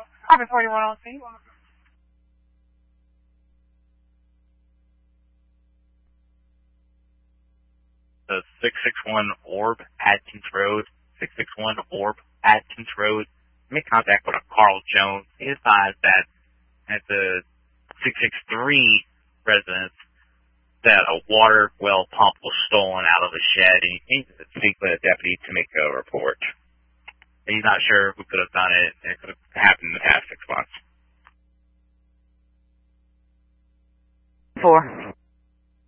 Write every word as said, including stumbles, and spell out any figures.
Copy forty-one on scene. The six six one Orb, Atkins Road, six six one Orb, Atkins Road. Make contact with a Carl Jones. He advised that at the six six three residence that a water well pump was stolen out of the shed, and he needs to speak with a deputy to make a report. He's not sure who could have done it, and it could have happened in the past six months. Four.